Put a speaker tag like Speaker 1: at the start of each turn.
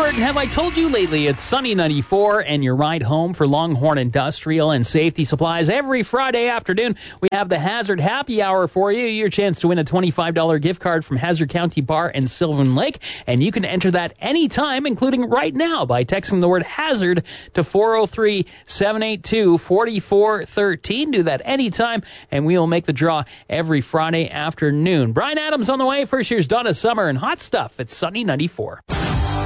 Speaker 1: Hazard. Have I told you lately? It's Sunny 94 and your ride home for Longhorn Industrial and Safety Supplies. Every Friday afternoon, we have the Hazard Happy Hour for you. Your chance to win a $25 gift card from Hazard County Bar in Sylvan Lake. And you can enter that anytime, including right now, by texting the word Hazard to 403-782-4413. Do that anytime, and we will make the draw every Friday afternoon. Brian Adams on the way. First, here's Donna Summer and Hot Stuff. It's Sunny 94.